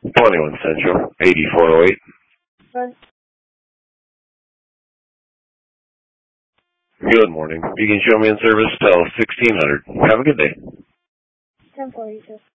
21 Central, 8408. Right. Good morning. Beacon Showman service till 1600. Have a good day. 1042.